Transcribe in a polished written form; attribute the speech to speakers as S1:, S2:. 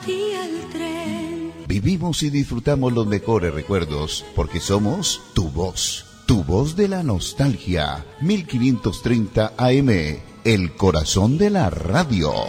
S1: Vivimos y disfrutamos los mejores recuerdos porque somos tu voz de la nostalgia. 1530 AM, el corazón de la radio.